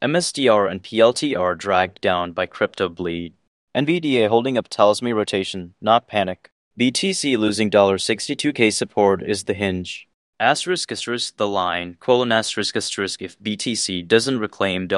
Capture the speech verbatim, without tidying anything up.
M S D R and P L T R dragged down by crypto bleed. N V D A holding up tells me rotation, not panic. B T C losing sixty-two K support is the hinge. Asterisk asterisk the line, colon asterisk asterisk if B T C doesn't reclaim